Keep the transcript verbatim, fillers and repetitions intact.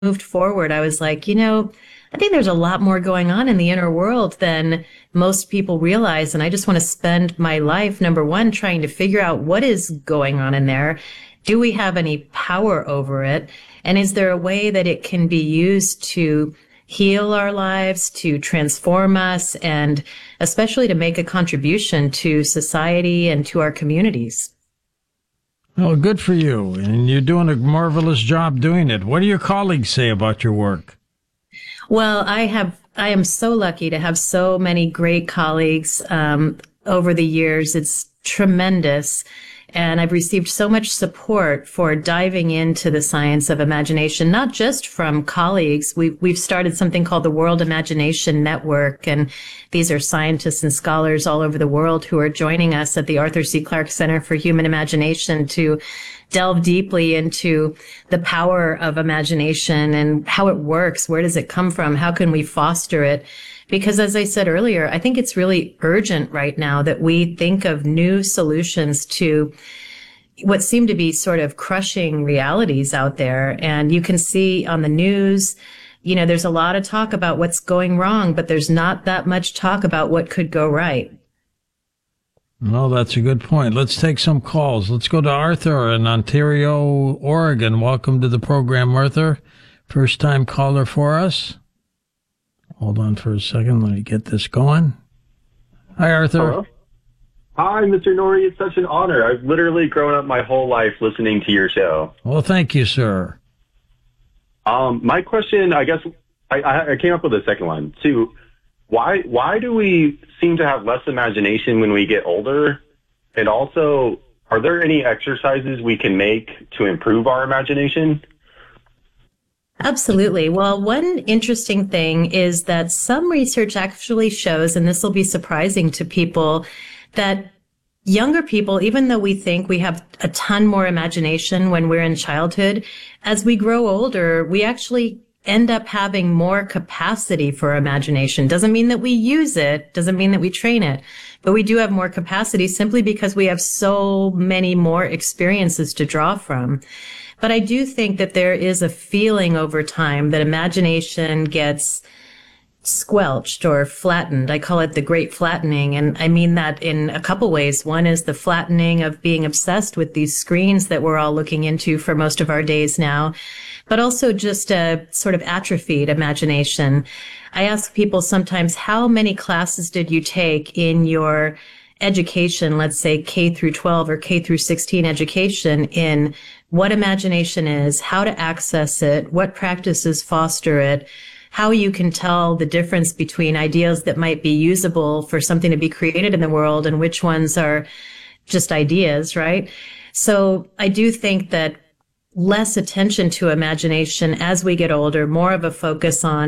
moved forward, I was like, you know, I think there's a lot more going on in the inner world than most people realize. And I just want to spend my life, number one, trying to figure out what is going on in there. Do we have any power over it? And is there a way that it can be used to heal our lives, to transform us, and especially to make a contribution to society and to our communities? Well, good for you. And you're doing a marvelous job doing it. What do your colleagues say about your work? Well, I have, I am so lucky to have so many great colleagues um, over the years. It's tremendous. And I've received so much support for diving into the science of imagination, not just from colleagues. We've, we've started something called the World Imagination Network. And these are scientists and scholars all over the world who are joining us at the Arthur C. Clarke Center for Human Imagination to delve deeply into the power of imagination and how it works. Where does it come from? How can we foster it? Because as I said earlier, I think it's really urgent right now that we think of new solutions to what seem to be sort of crushing realities out there. And you can see on the news, you know, there's a lot of talk about what's going wrong, but there's not that much talk about what could go right. No, that's a good point. Let's take some calls. Let's go to Arthur in Ontario, Oregon. Welcome to the program, Arthur. First time caller for us. Hold on for a second. Let me get this going. Hi, Arthur. Hello. Hi, Mister Noory. It's such an honor. I've literally grown up my whole life listening to your show. Well, thank you, sir. Um, my question, I guess, I, I came up with a second one, too. Why, why do we seem to have less imagination when we get older? And also, are there any exercises we can make to improve our imagination? Absolutely. Well, one interesting thing is that some research actually shows, and this will be surprising to people, that younger people, even though we think we have a ton more imagination when we're in childhood, as we grow older, we actually end up having more capacity for imagination. Doesn't mean that we use it, doesn't mean that we train it, but we do have more capacity simply because we have so many more experiences to draw from. But I do think that there is a feeling over time that imagination gets squelched or flattened. I call it the great flattening. And I mean that in a couple ways. One is the flattening of being obsessed with these screens that we're all looking into for most of our days now, but also just a sort of atrophied imagination. I ask people sometimes, how many classes did you take in your education, let's say K through twelve or K through sixteen education, in what imagination is, how to access it, what practices foster it, how you can tell the difference between ideas that might be usable for something to be created in the world and which ones are just ideas, right? So I do think that less attention to imagination as we get older, more of a focus on